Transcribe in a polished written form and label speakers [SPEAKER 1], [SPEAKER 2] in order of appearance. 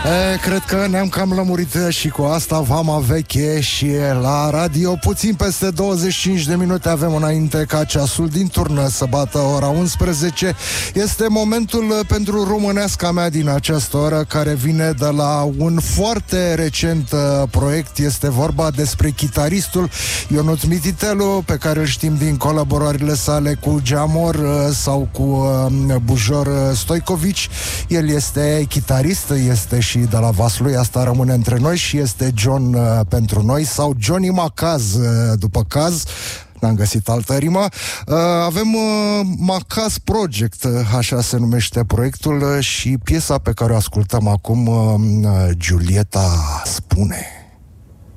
[SPEAKER 1] Cred că ne-am cam lămurit și cu asta. Vama veche și la radio. Puțin peste 25 de minute avem înainte ca ceasul din turnă să bată ora 11. Este momentul pentru româneasca mea din această oră, care vine de la un foarte recent proiect. Este vorba despre chitaristul Ionuț Mititelu, pe care îl știm din colaborările sale cu Geamor sau cu Bujor Stoicovici. El este chitarist, este și de la Vaslui, asta rămâne între noi, și este John pentru noi, sau Johnny Macaz după caz. N-am găsit altă rimă. Avem Macaz Project, așa se numește proiectul, și piesa pe care o ascultăm acum, Giulietta spune.